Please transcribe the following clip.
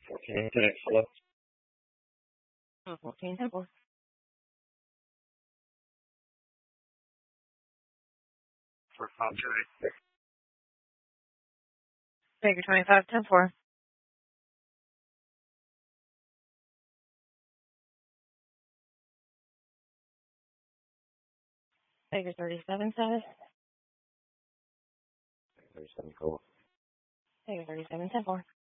14 Connect, hello. 14 Temple. For Padre. Baker 25, 10-4. Baker 37 status. 37, cool. Baker 37, 10-4.